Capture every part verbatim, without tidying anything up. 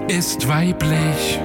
ist weiblich.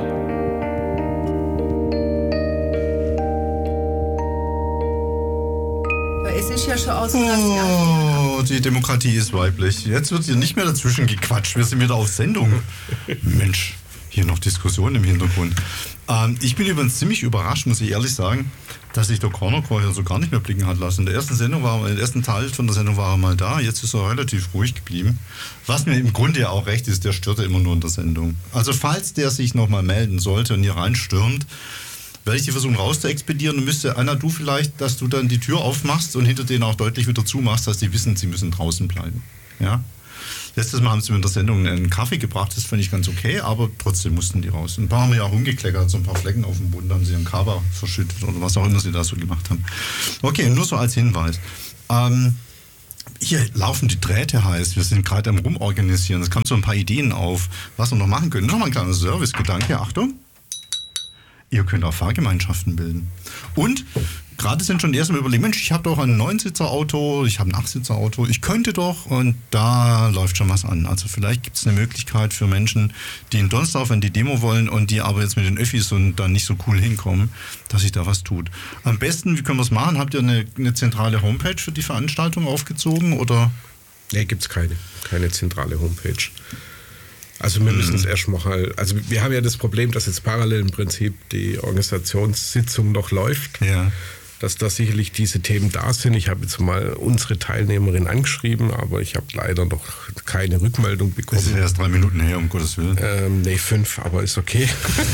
Es ist ja schon aus. Oh, die Demokratie ist weiblich. Jetzt wird hier nicht mehr dazwischen gequatscht. Wir sind wieder auf Sendung. Mensch, hier noch Diskussionen im Hintergrund. Ähm, ich bin übrigens ziemlich überrascht, muss ich ehrlich sagen, dass sich der Corner Call hier so gar nicht mehr blicken hat lassen. In der ersten Sendung war, im ersten Teil von der Sendung war er mal da. Jetzt ist er relativ ruhig geblieben. Was mir im Grunde ja auch recht ist, der störte immer nur in der Sendung. Also falls der sich nochmal melden sollte und hier reinstürmt, werde ich die versuchen rauszuexpedieren und müsste, Anna, du vielleicht, dass du dann die Tür aufmachst und hinter denen auch deutlich wieder zumachst, dass die wissen, sie müssen draußen bleiben. Ja? Letztes Mal haben sie mir in der Sendung einen Kaffee gebracht, das fand ich ganz okay, aber trotzdem mussten die raus. Ein paar haben ja auch rumgekleckert, so ein paar Flecken auf dem Boden, da haben sie einen Kaba verschüttet oder was auch immer sie da so gemacht haben. Okay, nur so als Hinweis. Ähm, hier laufen die Drähte heiß, wir sind gerade am Rumorganisieren, es kamen so ein paar Ideen auf, was wir noch machen können. Nochmal ein kleiner Service-Gedanke, Achtung. Ihr könnt auch Fahrgemeinschaften bilden. Und gerade sind schon die ersten überlegen, Mensch, ich habe doch ein Neunsitzer-Auto, ich habe ein Achtsitzer-Auto, ich könnte doch, und da läuft schon was an. Also vielleicht gibt es eine Möglichkeit für Menschen, die in Donsdorf an die Demo wollen und die aber jetzt mit den Öffis und dann nicht so cool hinkommen, dass sich da was tut. Am besten, wie können wir es machen? Habt ihr eine, eine zentrale Homepage für die Veranstaltung aufgezogen, oder? Nee, gibt es keine, keine zentrale Homepage. Also wir müssen es erst mal, also wir haben ja das Problem, dass jetzt parallel im Prinzip die Organisationssitzung noch läuft, ja. Dass da sicherlich diese Themen da sind. Ich habe jetzt mal unsere Teilnehmerin angeschrieben, aber ich habe leider noch keine Rückmeldung bekommen. Das ist erst drei Minuten her, um Gottes Willen. Ähm, nee, fünf, aber ist okay.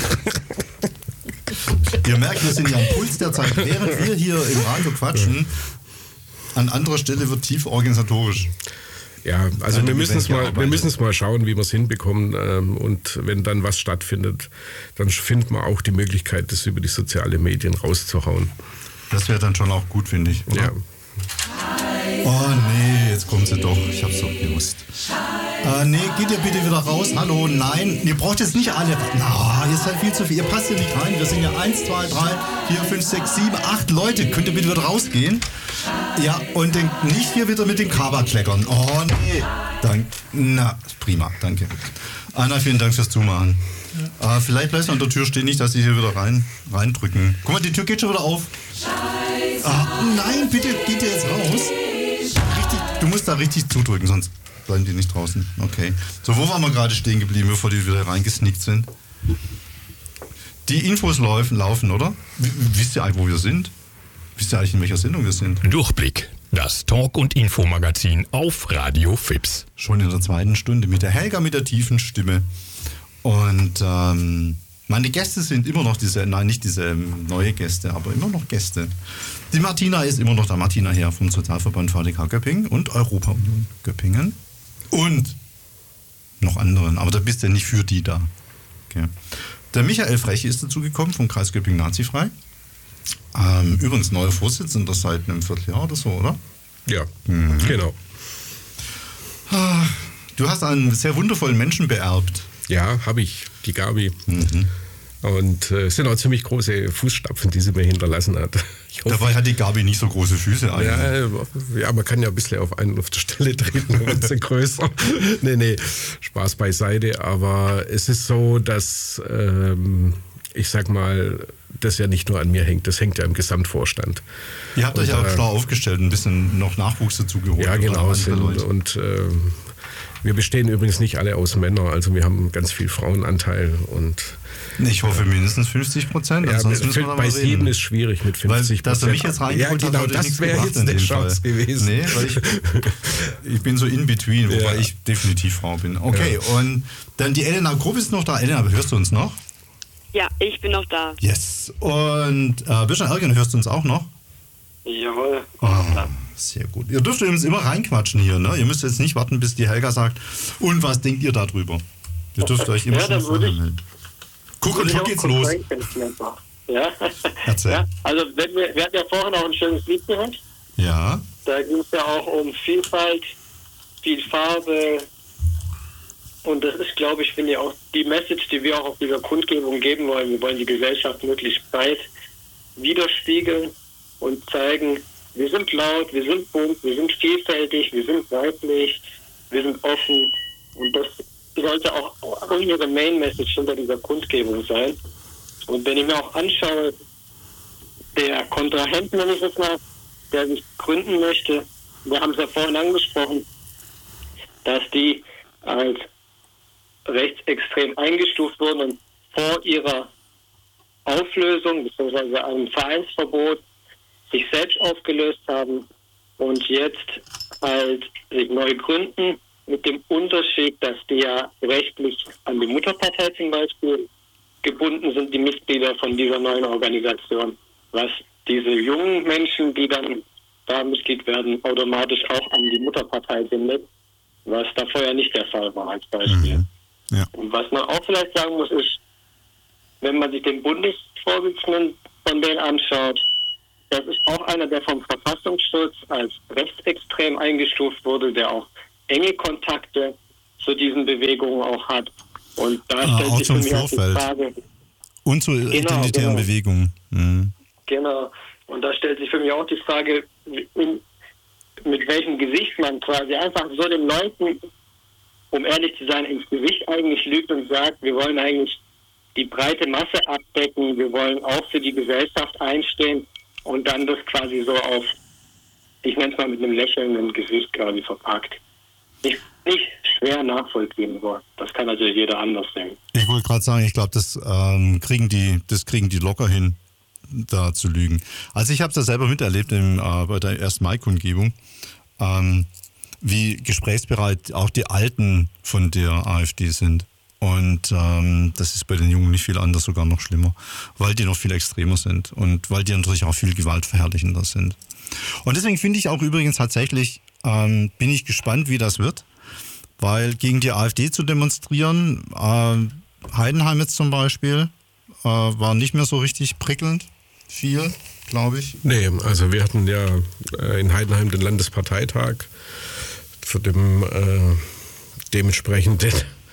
Ihr merkt, wir sind ja am Puls der Zeit. Während wir hier im Radio quatschen, an anderer Stelle wird tief organisatorisch. Ja, also wir müssen es mal, wir müssen es mal schauen, wie wir es hinbekommen. Ähm, und wenn dann was stattfindet, dann findet man auch die Möglichkeit, das über die sozialen Medien rauszuhauen. Das wäre dann schon auch gut, finde ich, oder? Ja. Oh nee, jetzt kommt sie doch. Ich hab's doch gewusst. Äh, nee, geht ihr bitte wieder raus. Hallo, nein. Ihr braucht jetzt nicht alle. Na, ihr seid viel zu viel. Ihr passt hier nicht rein. Wir sind ja eins, zwei, drei, vier, fünf, sechs, sieben, acht Leute. Könnt ihr bitte wieder rausgehen? Ja, und den, nicht hier wieder mit dem Kaba kleckern. Oh nee. Dank, na, prima, danke. Anna, vielen Dank fürs Zumachen. Ja. Äh, vielleicht bleibst du an der Tür stehen, nicht, dass sie hier wieder rein, reindrücken. Guck mal, die Tür geht schon wieder auf. Ah, nein, bitte, geht ihr jetzt raus? Richtig, du musst da richtig zudrücken, sonst bleiben die nicht draußen. Okay. So, wo waren wir gerade stehen geblieben, bevor die wieder reingesneakt sind? Die Infos laufen, laufen, oder? W- wisst ihr eigentlich, wo wir sind? Wisst ihr eigentlich, in welcher Sendung wir sind? Durchblick, das Talk- und Infomagazin auf Radio Fips. Schon in der zweiten Stunde mit der Helga mit der tiefen Stimme. Und ähm, meine Gäste sind immer noch diese, nein, nicht diese neue Gäste, aber immer noch Gäste. Die Martina ist immer noch da, Martina Herr vom Sozialverband V D K Göppingen und Europa-Union Göppingen. Und noch anderen, aber da bist du ja nicht für die da. Okay. Der Michael Freche ist dazugekommen vom Kreis Göppingen Nazifrei. Ähm, übrigens neuer Vorsitzender seit einem Vierteljahr oder so, oder? Ja, mhm. Genau. Du hast einen sehr wundervollen Menschen beerbt. Ja, habe ich, die Gabi. Mhm. Und es äh, sind auch ziemlich große Fußstapfen, die sie mir hinterlassen hat. Ich hoffe, dabei hat die Gabi nicht so große Füße eigentlich. Ja, ja, man kann ja ein bisschen auf einen auf der Stelle treten, dann wird sie größer. nee, nee, Spaß beiseite. Aber es ist so, dass, ähm, ich sag mal, das ja nicht nur an mir hängt, das hängt ja im Gesamtvorstand. Ihr habt und, euch ja auch schlau aufgestellt, ein bisschen noch Nachwuchs dazu geholt. Ja, genau. Sind, und äh, wir bestehen übrigens nicht alle aus Männern, also wir haben ganz viel Frauenanteil und ich hoffe mindestens fünfzig Prozent. Ja, bei sieben ist schwierig mit fünfzig Prozent. Dass er mich jetzt reingeholt ja, genau, hat, das wäre jetzt eine Chance Fall. gewesen. Nee, weil ich, ich bin so in between, wobei ja. ich definitiv Frau bin. Okay, ja. Und dann die Elena Grupp ist noch da. Elena, hörst du uns noch? Ja, ich bin noch da. Yes. Und äh, Birschan Ergen, hörst du uns auch noch? Jawohl. Oh, sehr gut. Ihr dürft übrigens immer reinquatschen hier, ne? Ihr müsst jetzt nicht warten, bis die Helga sagt, und was denkt ihr darüber? Ihr dürft euch immer ja, schon vorher melden. Guck, und schon geht's los. Ja. Erzähl. Ja, also wenn wir, wir hatten ja vorhin auch ein schönes Lied gehört. Ja. Da ging es ja auch um Vielfalt, viel Farbe. Und das ist, glaube ich, finde ich auch die Message, die wir auch auf dieser Kundgebung geben wollen. Wir wollen die Gesellschaft möglichst breit widerspiegeln und zeigen, wir sind laut, wir sind bunt, wir sind vielfältig, wir sind weiblich, wir sind offen. Und das sollte auch unsere Main Message hinter dieser Kundgebung sein. Und wenn ich mir auch anschaue, der Kontrahent, wenn ich jetzt mal, der sich gründen möchte, wir haben es ja vorhin angesprochen, dass die als rechtsextrem eingestuft wurden und vor ihrer Auflösung bzw. einem Vereinsverbot sich selbst aufgelöst haben und jetzt halt sich neu gründen, mit dem Unterschied, dass die ja rechtlich an die Mutterpartei zum Beispiel gebunden sind, die Mitglieder von dieser neuen Organisation, was diese jungen Menschen, die dann da Mitglied werden, automatisch auch an die Mutterpartei bindet, was da vorher nicht der Fall war als Beispiel. Mhm. Ja. Und was man auch vielleicht sagen muss, ist, wenn man sich den Bundesvorsitzenden von denen anschaut, das ist auch einer, der vom Verfassungsschutz als rechtsextrem eingestuft wurde, der auch enge Kontakte zu diesen Bewegungen auch hat. Und da ah, stellt auch sich für zum mich auch die Vorfeld. Frage... Und zu Genau, identitären genau. Bewegungen. Mhm. Genau. Und da stellt sich für mich auch die Frage, in, mit welchem Gesicht man quasi einfach so den Leuten, um ehrlich zu sein, ins Gesicht eigentlich lügt und sagt, wir wollen eigentlich die breite Masse abdecken, wir wollen auch für die Gesellschaft einstehen und dann das quasi so auf, ich nenne es mal mit einem lächelnden Gesicht quasi verpackt. Nicht, nicht schwer nachvollziehen wird. Das kann natürlich jeder anders sehen. Ich wollte gerade sagen, ich glaube, das, ähm, kriegen die, das kriegen die locker hin, da zu lügen. Also ich habe es ja selber miterlebt im, äh, bei der ersten Mai-Kundgebung, ähm, wie gesprächsbereit auch die Alten von der AfD sind. Und ähm, das ist bei den Jungen nicht viel anders, sogar noch schlimmer, weil die noch viel extremer sind und weil die natürlich auch viel gewaltverherrlichender sind. Und deswegen finde ich auch übrigens tatsächlich, ähm, bin ich gespannt, wie das wird, weil gegen die AfD zu demonstrieren, äh, Heidenheim jetzt zum Beispiel, äh, war nicht mehr so richtig prickelnd, viel, glaube ich. Nee, also wir hatten ja äh, in Heidenheim den Landesparteitag für den äh, dementsprechenden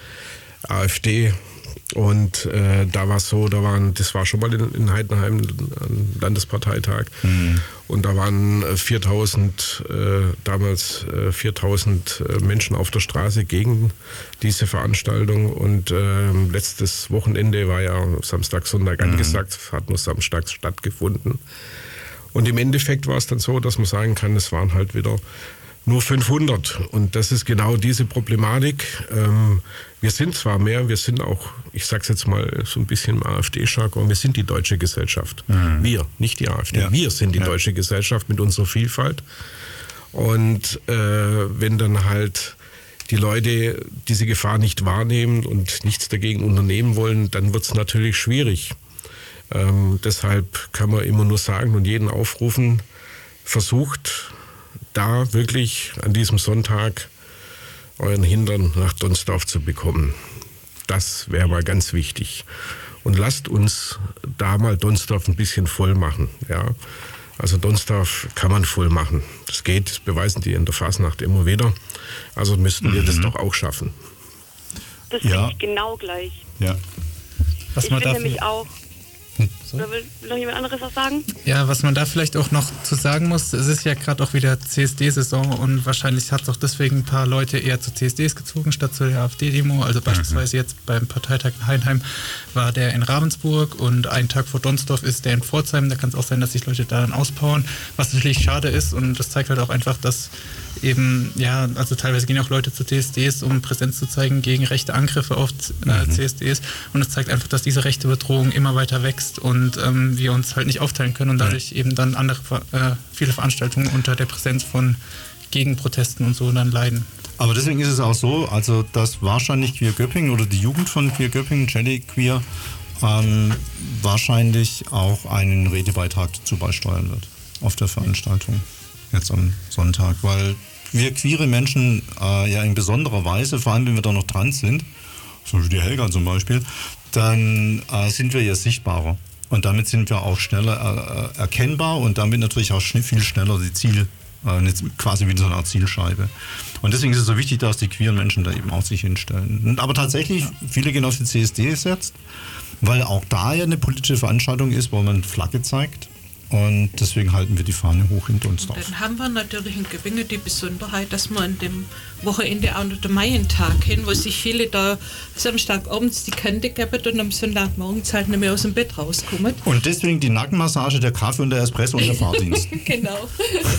AfD und äh, da war es so, da waren, das war schon mal in, in Heidenheim ein Landesparteitag mhm. und da waren viertausend, äh, damals äh, viertausend Menschen auf der Straße gegen diese Veranstaltung und äh, letztes Wochenende war ja Samstag, Sonntag mhm. angesagt, hat nur samstags stattgefunden und im Endeffekt war es dann so, dass man sagen kann, es waren halt wieder nur fünfhundert. Und das ist genau diese Problematik. Ähm, wir sind zwar mehr, wir sind auch, ich sag's jetzt mal so ein bisschen im AfD-Jargon, wir sind die deutsche Gesellschaft. Mhm. Wir, nicht die AfD. Ja. Wir sind die ja. deutsche Gesellschaft mit unserer Vielfalt. Und äh, wenn dann halt die Leute diese Gefahr nicht wahrnehmen und nichts dagegen unternehmen wollen, dann wird's natürlich schwierig. Ähm, deshalb kann man immer nur sagen und jeden aufrufen, versucht, da wirklich an diesem Sonntag euren Hintern nach Donsdorf zu bekommen. Das wäre mal ganz wichtig. Und lasst uns da mal Donsdorf ein bisschen voll machen. Ja? Also Donsdorf kann man voll machen. Das geht, das beweisen die in der Fasnacht immer wieder. Also müssten wir mhm. das doch auch schaffen. Das ja. sehe ich genau gleich. Ja. Was ich man bin dafür nämlich auch... So. Oder will noch jemand anderes was sagen? Ja, was man da vielleicht auch noch zu sagen muss, es ist ja gerade auch wieder C S D-Saison und wahrscheinlich hat es auch deswegen ein paar Leute eher zu C S Ds gezogen statt zu der AfD-Demo. Also beispielsweise jetzt beim Parteitag in Heidenheim war der in Ravensburg und einen Tag vor Donsdorf ist der in Pforzheim. Da kann es auch sein, dass sich Leute da dann auspowern, was natürlich schade ist und das zeigt halt auch einfach, dass eben, ja, also teilweise gehen auch Leute zu C S Ds, um Präsenz zu zeigen gegen rechte Angriffe auf äh, mhm. C S Ds und es zeigt einfach, dass diese rechte Bedrohung immer weiter wächst und ähm, wir uns halt nicht aufteilen können und dadurch eben dann andere, äh, viele Veranstaltungen unter der Präsenz von Gegenprotesten und so dann leiden. Aber deswegen ist es auch so, also dass wahrscheinlich Queer Göppingen oder die Jugend von Queer Göppingen, Jelly Queer, ähm, wahrscheinlich auch einen Redebeitrag dazu beisteuern wird auf der Veranstaltung jetzt am Sonntag, weil wir queere Menschen äh, ja in besonderer Weise, vor allem wenn wir da noch trans sind, so wie die Helga zum Beispiel, dann äh, sind wir ja sichtbarer und damit sind wir auch schneller äh, erkennbar und damit natürlich auch schn- viel schneller die Ziel, äh, quasi wie so eine Art Zielscheibe. Und deswegen ist es so wichtig, dass die queeren Menschen da eben auch sich hinstellen. Aber tatsächlich, viele gehen auf die C S D jetzt, weil auch da ja eine politische Veranstaltung ist, wo man Flagge zeigt. Und deswegen halten wir die Fahne hoch in Donsdorf. Dann haben wir natürlich in Göppingen die Besonderheit, dass wir an dem Wochenende auch noch den Maientag hin, wo sich viele da Samstagabends die Kante geben und am Sonntagmorgen halt nicht mehr aus dem Bett rauskommen. Und deswegen die Nackenmassage, der Kaffee und der Espresso und der Fahrdienst. Genau.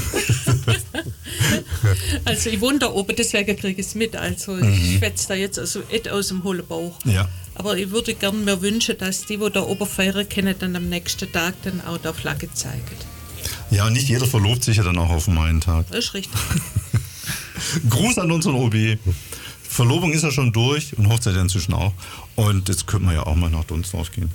Also ich wohne da oben, deswegen kriege ich es mit. Also mhm. ich schwätze da jetzt also et aus dem hohlen Bauch. Ja. Aber ich würde gerne mir wünschen, dass die, die da oben feiern können, dann am nächsten Tag dann auch der Flagge zeigen. Ja, nicht jeder verlobt sich ja dann auch auf den Maientag. Das ist richtig. Gruß an unseren O B. Verlobung ist ja schon durch und Hochzeit ja inzwischen auch. Und jetzt können wir ja auch mal nach Donsdorf gehen.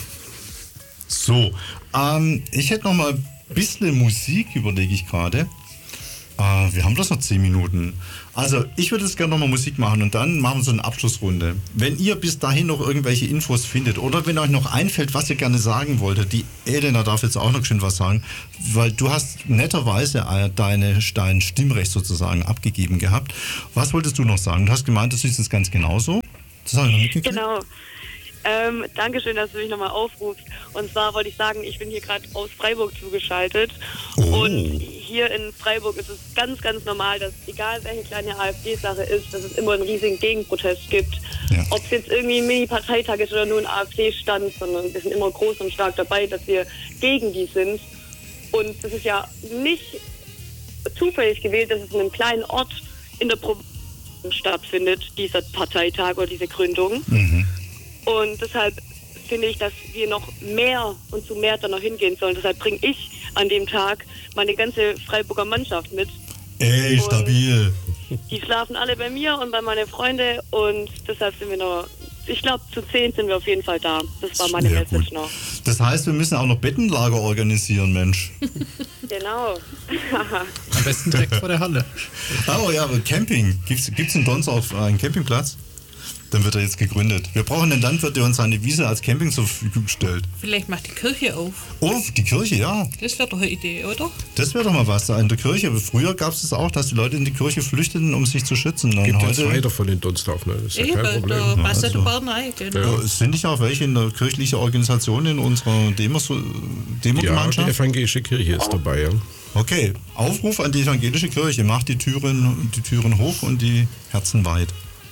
So, ähm, ich hätte noch mal ein bisschen Musik, überlege ich gerade. Äh, wir haben bloß noch zehn Minuten. Also, ich würde jetzt gerne noch mal Musik machen und dann machen wir so eine Abschlussrunde. Wenn ihr bis dahin noch irgendwelche Infos findet oder wenn euch noch einfällt, was ihr gerne sagen wolltet, die Elena darf jetzt auch noch schön was sagen, weil du hast netterweise deine, dein Stimmrecht sozusagen abgegeben gehabt. Was wolltest du noch sagen? Du hast gemeint, das ist jetzt ganz genauso. Das habe ich noch mitgekriegt. Genau. Ähm, Dankeschön, dass du mich nochmal aufrufst. Und zwar wollte ich sagen, ich bin hier gerade aus Freiburg zugeschaltet. Oh. Und hier in Freiburg ist es ganz, ganz normal, dass egal welche kleine AfD-Sache ist, dass es immer einen riesigen Gegenprotest gibt. Ja. Ob es jetzt irgendwie ein Mini-Parteitag ist oder nur ein AfD-Stand, sondern wir sind immer groß und stark dabei, dass wir gegen die sind. Und das ist ja nicht zufällig gewählt, dass es in einem kleinen Ort in der Provinz stattfindet, dieser Parteitag oder diese Gründung. Mhm. Und deshalb finde ich, dass wir noch mehr und zu mehr dann noch hingehen sollen. Deshalb bringe ich an dem Tag meine ganze Freiburger Mannschaft mit. Ey, stabil. Und die schlafen alle bei mir und bei meinen Freunden und deshalb sind wir noch, ich glaube zu zehn sind wir auf jeden Fall da. Das war meine ja, Message gut. noch. Das heißt, wir müssen auch noch Bettenlager organisieren, Mensch. Genau. Am besten direkt vor der Halle. Oh ja, aber Camping. Gibt es in Donsdorf einen Campingplatz? Dann wird er jetzt gegründet. Wir brauchen einen Landwirt, der uns seine Wiese als Camping zur Verfügung stellt. Vielleicht macht die Kirche auf. Oh, die Kirche, ja. Das wäre doch eine Idee, oder? Das wäre doch mal was. In der Kirche. Früher gab es das auch, dass die Leute in die Kirche flüchteten, um sich zu schützen. Es gibt heute, ja zwei davon in Donsdorf, ne? Das ist ja kein Eben, Problem. da passt ja also. die Barnei, genau. Ja, es sind nicht auch welche in der kirchlichen Organisation in unserer Demos- Ja, die Demo-Gemeinschaft? evangelische Kirche ist dabei, ja. Okay, Aufruf an die evangelische Kirche. Macht die Türen, die Türen hoch und die Herzen weit.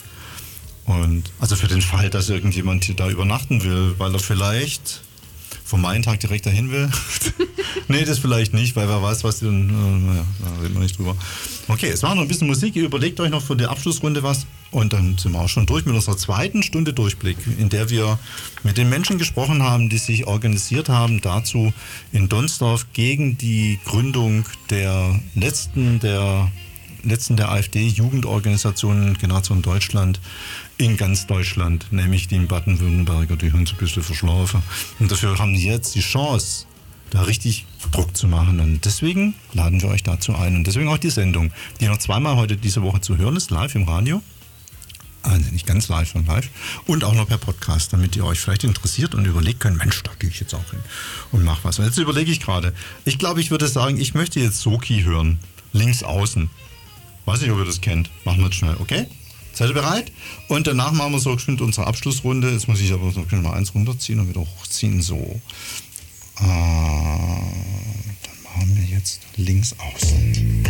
Und also für den Fall, dass irgendjemand hier da übernachten will, weil er vielleicht vom Maientag direkt dahin will. Nee, das vielleicht nicht, weil wer weiß, was die dann. Äh, ja, da reden wir nicht drüber. Okay, es war noch ein bisschen Musik. Ihr überlegt euch noch für die Abschlussrunde was. Und dann sind wir auch schon durch mit unserer zweiten Stunde Durchblick, in der wir mit den Menschen gesprochen haben, die sich organisiert haben dazu in Donsdorf gegen die Gründung der letzten der letzten der AfD-Jugendorganisationen Generation Deutschland in ganz Deutschland, nämlich die in Baden-Württemberger, die haben sie ein bisschen verschlafen. Und dafür haben die jetzt die Chance, da richtig Druck zu machen. Und deswegen laden wir euch dazu ein. Und deswegen auch die Sendung, die noch zweimal heute diese Woche zu hören ist, live im Radio. Also nicht ganz live, sondern live. Und auch noch per Podcast, damit ihr euch vielleicht interessiert und überlegt könnt, Mensch, da gehe ich jetzt auch hin und mach was. Und jetzt überlege ich gerade. Ich glaube, ich würde sagen, ich möchte jetzt Soki hören. Links außen. Weiß nicht, ob ihr das kennt. Machen wir jetzt schnell, okay? Seid ihr bereit? Und danach machen wir so geschwind unsere Abschlussrunde. Jetzt muss ich aber so mal eins runterziehen und wieder hochziehen. So. Äh, dann machen wir jetzt links außen.